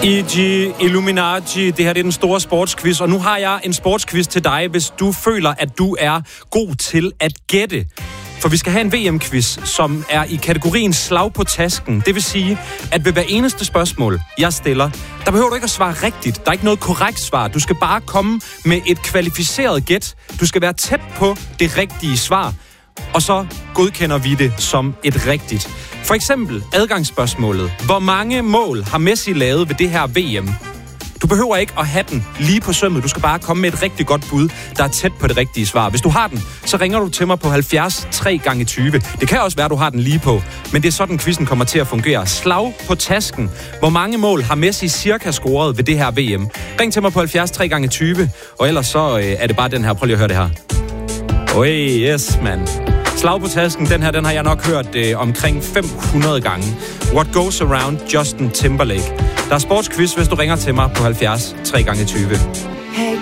E.G. Illuminati, det her det er den store sportsquiz, og nu har jeg en sportsquiz til dig, hvis du føler, at du er god til at gætte. For vi skal have en VM-quiz, som er i kategorien slag på tasken. Det vil sige, at ved hver eneste spørgsmål, jeg stiller, der behøver du ikke at svare rigtigt. Der er ikke noget korrekt svar. Du skal bare komme med et kvalificeret gæt. Du skal være tæt på det rigtige svar. Og så godkender vi det som et rigtigt. For eksempel adgangsspørgsmålet. Hvor mange mål har Messi lavet ved det her VM? Du behøver ikke at have den lige på sømmet. Du skal bare komme med et rigtig godt bud, der er tæt på det rigtige svar. Hvis du har den, så ringer du til mig på 70 3x20. Det kan også være, du har den lige på, men det er sådan, quizzen kommer til at fungere. Slag på tasken. Hvor mange mål har Messi cirka scoret ved det her VM? Ring til mig på 70 3x20, og ellers så er det bare den her. Prøv lige at høre det her. Yes, mand. Slag på tasken, den har jeg nok hørt omkring 500 gange. What Goes Around, Justin Timberlake. Der er sportsquiz, hvis du ringer til mig på 70 3x20.